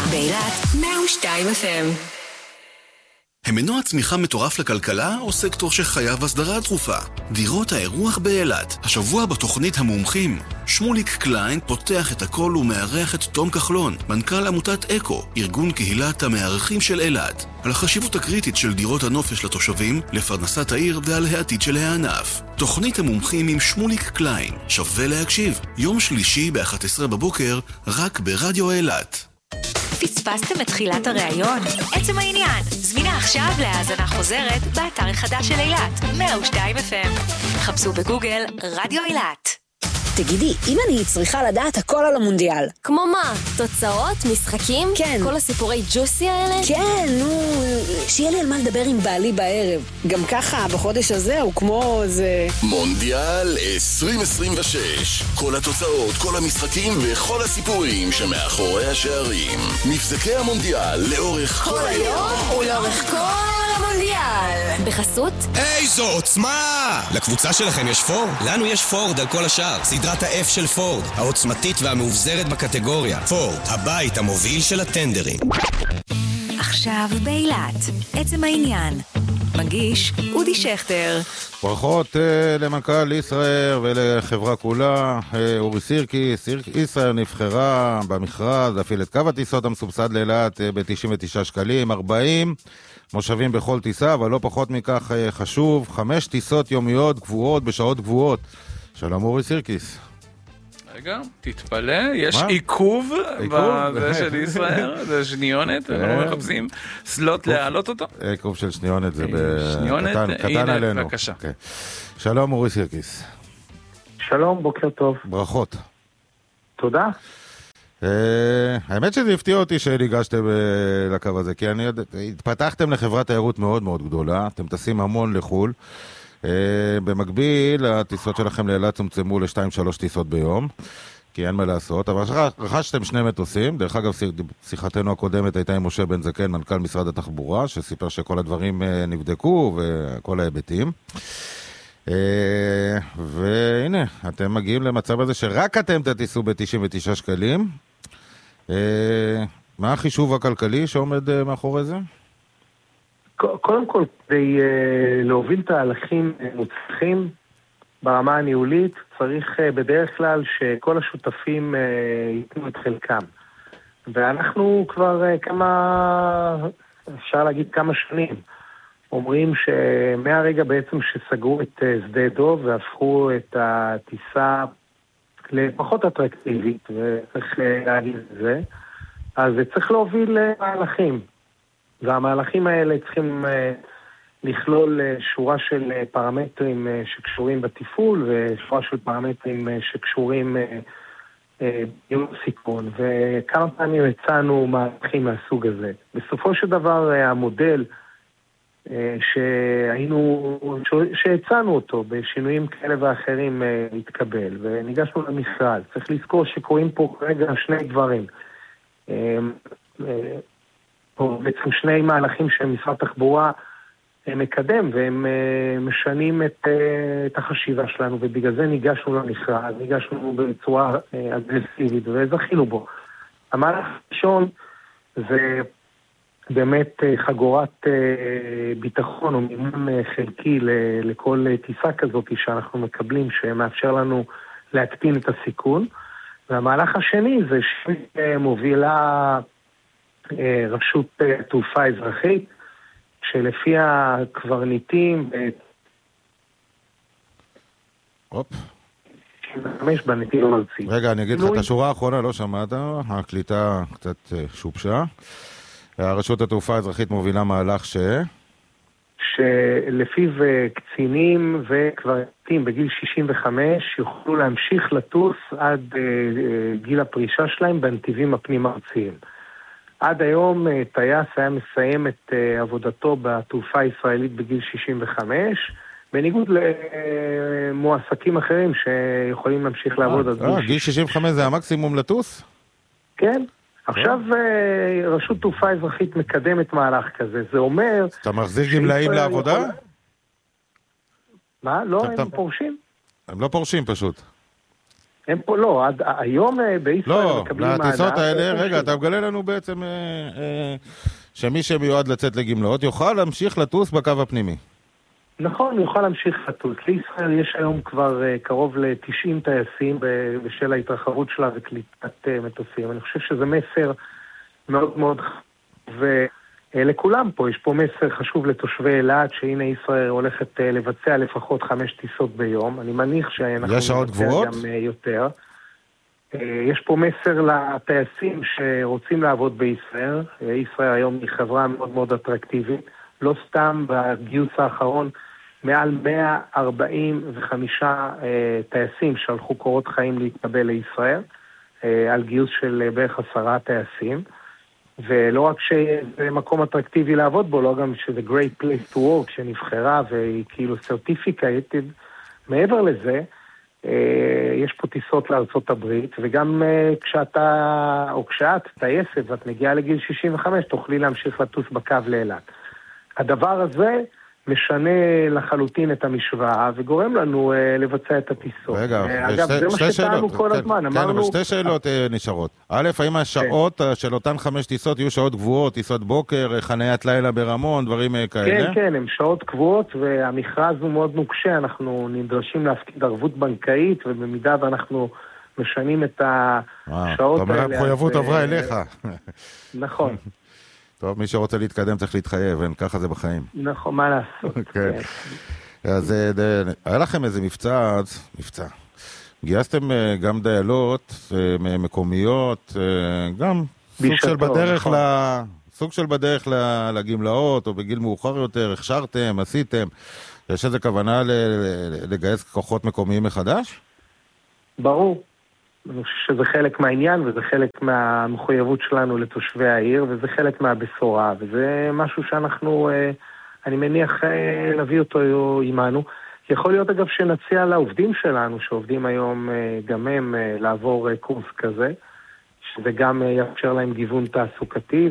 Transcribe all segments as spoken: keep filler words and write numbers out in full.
באילת מאה ושתיים אף אם. הם מנוע צמיחה מטורף לכלכלה או סקטור שחייב הסדרה דחופה? דירות האירוח באילת, השבוע בתוכנית המומחים. שמוליק קליין פותח את הכל ומארח את תום כחלון, מנכ"ל עמותת אקו, ארגון קהילת המארחים של אילת, על החשיבות הקריטית של דירות הנופש לתושבים, לפרנסת העיר ועל העתיד של הענף. תוכנית המומחים עם שמוליק קליין, שווה להקשיב, יום שלישי ב-אחת עשרה בבוקר, רק ברדיו אילת. פספסתם את תחילת הראיון? עצם העניין, זמינה עכשיו להאזנה חוזרת באתר החדש של אילת, מאה ושתיים אף אם. חפשו בגוגל רדיו אילת. תגידי, אם אני צריכה לדעת הכל על המונדיאל. כמו מה? תוצאות? משחקים? כן. כל הסיפורי ג'וסי האלה? כן, נו, שיהיה לי על מה לדבר עם בעלי בערב. גם ככה, בחודש הזה הוא כמו זה... מונדיאל עשרים עשרים ושש. כל התוצאות, כל המשחקים וכל הסיפורים שמאחורי השערים. מבזקי המונדיאל לאורך כל היום ולאורך כל המונדיאל. בחסות? איזו עוצמה! לקבוצה שלכם יש פורד? לנו יש פורד על כל השאר. סדרת ה-F של פורד, העוצמתית והמאובזרת בקטגוריה. פורד, הבית המוביל של הטנדרים. עכשיו באילת, עצם העניין. מגיש אודי שכטר. ברכות uh, למנכ"ל ישראל ולחברה כולה. uh, אורי סירקיס. ישראל נבחרה במכרז להפעיל את קו הטיסות המסובסד לאילת uh, ב-תשעים ותשעה שקלים, ארבעים מושבים בכל טיסה, אבל לא פחות מכך uh, חשוב, חמש טיסות יומיות קבועות בשעות קבועות. שלום אורי סירקיס. רגע, תתפלא, יש עיכוב בזה של ישראל, זה שניונת, אנחנו מחפשים סלוט להעלות אותו. עיכוב של שניונת, זה קטן עלינו. בבקשה. שלום אורי סירקיס. שלום, בוקר טוב. ברכות. תודה. האמת שזה הפתיע אותי שהגשתם לקו הזה, כי התפתחתם לחברת תיירות מאוד מאוד גדולה, אתם טסים המון לחול, במקביל הטיסות שלכם לאילת צומצמו ל-שתיים שלוש טיסות ביום, כי אין מה לעשות, אבל רכשתם שני מטוסים. דרך אגב, שיחתנו הקודמת הייתה עם משה בן זקן, מנכ"ל משרד התחבורה, שסיפר שכל הדברים נבדקו וכל ההיבטים. והנה, אתם מגיעים למצב הזה שרק אתם תטיסו ב-תשעים ותשעה שקלים. מה החישוב הכלכלי שעומד מאחורי זה? קודם כל, כדי להוביל תהליכים מוצלחים ברמה הניהולית, צריך בדרך כלל שכל השותפים ייתנו את חלקם. ואנחנו כבר כמה, אפשר להגיד כמה שנים, אומרים שמהרגע בעצם שסגרו את שדה דוב והפכו את הטיסה לפחות אטרקטיבית, וצריך להגיד את זה, אז צריך להוביל מהלכים. והמהלכים האלה צריכים לכלול שורה של פרמטרים שקשורים בתפעול, ושורה של פרמטרים שקשורים ביום סיכון, וכמה פעמים הצענו מהלכים מהסוג הזה. בסופו של דבר המודל שהיינו, שהצענו אותו בשינויים כאלה ואחרים התקבל, וניגשנו למשרד. צריך לזכור שקוראים פה כרגע שני דברים. או בעצם שני מהלכים שמשרד תחבורה מקדם, והם משנים את, את החשיבה שלנו, ובגלל זה ניגשנו למכרז, ניגשנו בצורה אגרסיבית, וזכינו בו. המהלך הראשון זה באמת חגורת ביטחון או מימון חלקי לכל טיסה כזאת שאנחנו מקבלים, שמאפשר לנו להקטין את הסיכון. והמהלך השני זה שמובילה רשות תעופה אזרחית, שלפי הקברניטים הופ. חמש בנתיב הארצי. רגע, אני אגיד לך את השורה האחרונה, לא שמעת, הקליטה קצת שופשה. הרשות התעופה האזרחית מובילה מהלך ש... שלפיו קצינים וקברניטים בגיל שישים וחמש יוכלו להמשיך לטוס עד גיל הפרישה שלהם בנתיבים הפנים ארציים. עד היום טייס היה מסיים את עבודתו בתעופה הישראלית בגיל שישים וחמש, בניגוד למועסקים אחרים שיכולים להמשיך לעבוד עד גיל. גיל שישים וחמש זה המקסימום לטוס? כן. עכשיו רשות תעופה אזרחית מקדמת מהלך כזה. זה אומר... אתה מחזיר גמלאים לעבודה? מה? לא, הם פורשים. הם לא פורשים פשוט. הם פה לא, עד היום בישראל לא, מקבלים מענק. לא, לטיסות האלה, רגע, אתה מגלה לנו בעצם אה, אה, שמי שמיועד לצאת לגמלאות יוכל להמשיך לטוס בקו הפנימי. נכון, יוכל להמשיך לטוס. לישראל יש היום כבר uh, קרוב ל-תשעים טייסים בשל ההתרחבות שלה וקליטת uh, מטוסים. אני חושב שזה מסר מאוד מאוד חשוב ולכולם פה. יש פה מסר חשוב לתושבי אילת, שהנה ישראל הולכת uh, לבצע לפחות חמש טיסות ביום. אני מניח שאנחנו נבצע גם uh, יותר. Uh, יש פה מסר לטייסים שרוצים לעבוד בישראל. Uh, ישראל היום היא חברה מאוד מאוד אטרקטיבית. לא סתם בגיוס האחרון מעל מאה ארבעים וחמישה אה, טייסים שהלכו קורות חיים להתקבל לישראל, אה, על גיוס של אה, בערך עשרה טייסים, ולא רק שזה מקום אטרקטיבי לעבוד בו, לא גם שזה great place to work שנבחרה והיא כאילו certificated, מעבר לזה, אה, יש פה טיסות לארצות הברית, וגם אה, כשאתה, או כשאת טייסת ואת מגיעה לגיל שישים וחמש, תוכלי להמשיך לטוס בקו לאילת. הדבר הזה משנה לחלוטין את המשוואה, וגורם לנו uh, לבצע את הטיסות. רגע, uh, אגב, שתי, זה מה שטענו כל כן, הזמן. כן, אמרנו... אבל שתי שאלות uh, נשארות. א', האם השעות כן. של אותן חמש טיסות יהיו שעות גבוהות, טיסות בוקר, חניית לילה ברמון, דברים uh, כאלה? כן, כן, הן שעות קבועות, והמכרז הוא מאוד נוקשה. אנחנו נדרשים להפקיד ערבות בנקאית, ובמידה ואנחנו משנים את השעות האלה... זאת אומרת, המחויבות עברה אליך. נכון. טוב, מי שרוצה להתקדם צריך להתחייב, אין, ככה זה בחיים. נכון, מה לעשות. כן. אז היה לכם איזה מבצע, מבצע. גייסתם גם דיילות מקומיות, גם סוג של בדרך, סוג של בדרך לגמלאות, או בגיל מאוחר יותר, הכשרתם, עשיתם. יש איזו כוונה לגייס כוחות מקומיים מחדש? ברור. אני חושב שזה חלק מהעניין, וזה חלק מהמחויבות שלנו לתושבי העיר, וזה חלק מהבשורה, וזה משהו שאנחנו, אני מניח, נביא אותו עימנו. יכול להיות אגב שנציע לעובדים שלנו, שעובדים היום גם הם לעבור קורס כזה, שזה גם יאפשר להם גיוון תעסוקתי,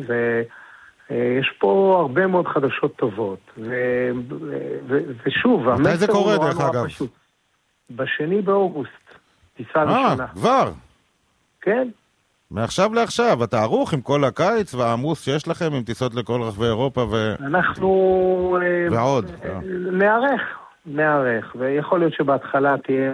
ויש פה הרבה מאוד חדשות טובות. ו... ו... ושוב, מתי זה קורה דרך אגב? פשוט. בשני באוגוסט. טיסה אה, ראשונה. כבר? כן. מעכשיו לעכשיו, אתה ערוך עם כל הקיץ והעמוס שיש לכם עם טיסות לכל רחבי אירופה ו... אנחנו... ועוד. נערך, נערך, ויכול להיות שבהתחלה תהיה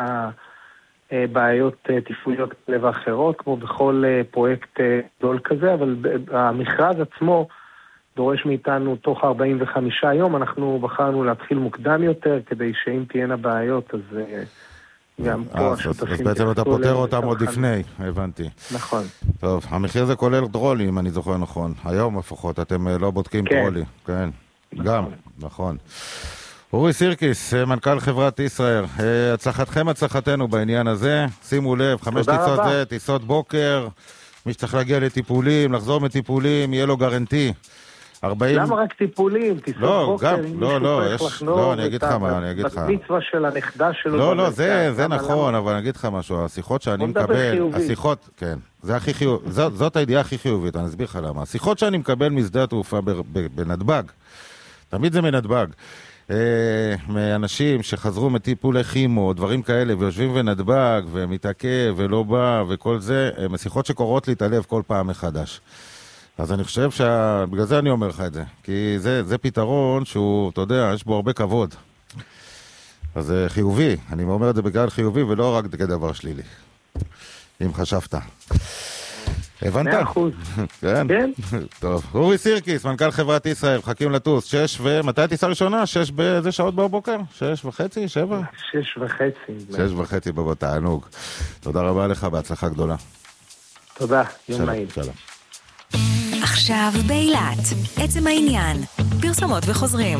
בעיות תפעוליות כאלה ואחרות, כמו בכל פרויקט גדול כזה, אבל המכרז עצמו דורש מאיתנו תוך ארבעים וחמישה יום, אנחנו בחרנו להתחיל מוקדם יותר, כדי שאם תהיינה בעיות, אז... גם פה השותפים... אז בעצם אתה פותר אותם עוד לפני, הבנתי. נכון. טוב, המחיר זה כולל טרולי, אם אני זוכר נכון. היום לפחות, אתם לא בודקים טרולי. כן, גם, נכון. אורי סירקיס, מנכ"ל חברת ישראל, הצלחתכם הצלחתנו בעניין הזה. שימו לב, חמש טיסות זה, טיסות בוקר, מי שצריך להגיע לטיפולים, לחזור מטיפולים, יהיה לו גרנטי. ארבעים... למה רק טיפולים? טיסות לא, בוקר, גם, לא, לא, יש... לא, אני אגיד לך מה, אני אגיד לך. במצווה של הנכדה שלו. לא, לא, זה, זה נכון, אבל אני אגיד לך משהו, השיחות שאני מקבל, השיחות, כן, זה הכי חיוב, זאת, זאת הידיעה הכי חיובית, אני אסביר לך למה. השיחות שאני מקבל משדה התעופה בנתב"ג, תמיד זה מנתב"ג, מאנשים שחזרו מטיפולי כימו, דברים כאלה, ויושבים בנתב"ג, ומתעכב, ולא בא, וכל זה, הם שיחות שקורות להתעלב כל פעם מחדש. אז אני חושב שבגלל זה אני אומר לך את זה, כי זה, זה פתרון שהוא, אתה יודע, יש בו הרבה כבוד. אז זה חיובי, אני אומר את זה בגלל חיובי ולא רק כדבר שלילי, אם חשבת. הבנת? מאה אחוז. כן? כן. טוב, אורי סירקיס, מנכ"ל חברת ישראל, חכים לטוס, שש ו... מתי הטיסה ראשונה? שש באיזה שעות בבוקר? שש וחצי? שבע? שש וחצי. שש וחצי בבוא, תענוג. תודה רבה לך, בהצלחה גדולה. תודה, יום נעים. שלום. עכשיו באילת, עצם העניין, פרסומות וחוזרים.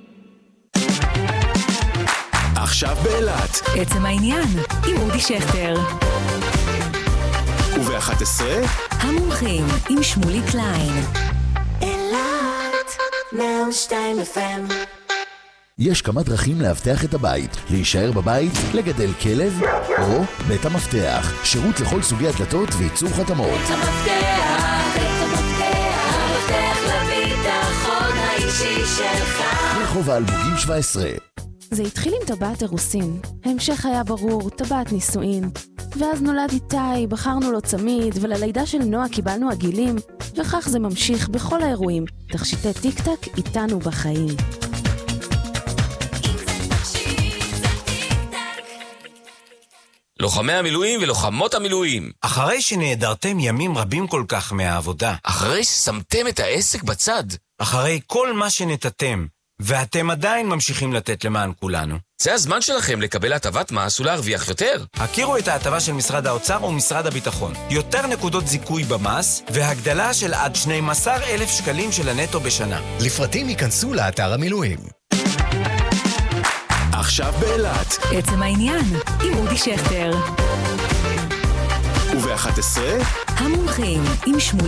עכשיו באילת, עצם העניין, עם אודי שכטר. וב-אחת עשרה, המומחים עם שמולי קליין. אילת, מאה ושתיים אף אם. יש כמה דרכים להבטח את הבית, להישאר בבית, לגדל כלב, או בית המפתח, שירות לכל סוגי הדלתות וייצור חתמות. בית המפתח, בית המפתח, המפתח לביטחון האישי שלך. רחוב האלמוגים שבע עשרה. זה התחיל עם טבעת אירוסין. ההמשך היה ברור, טבעת נישואין. ואז נולד איתי, בחרנו לו צמיד, וללידה של נועה קיבלנו עגילים, וכך זה ממשיך בכל האירועים. תכשיטי טיק טק איתנו בחיים. לוחמי המילואים ולוחמות המילואים. אחרי שנעדרתם ימים רבים כל כך מהעבודה. אחרי ששמתם את העסק בצד. אחרי כל מה שנתתם, ואתם עדיין ממשיכים לתת למען כולנו. זה הזמן שלכם לקבל הטבת מס ולהרוויח יותר. הכירו את ההטבה של משרד האוצר ומשרד הביטחון. יותר נקודות זיכוי במס, והגדלה של עד שנים עשר אלף שקלים של הנטו בשנה. לפרטים ייכנסו לאתר המילואים. עכשיו באילת. עצם העניין, עם אודי שכטר. וב-אחת עשרה, המומחים, עם שמולי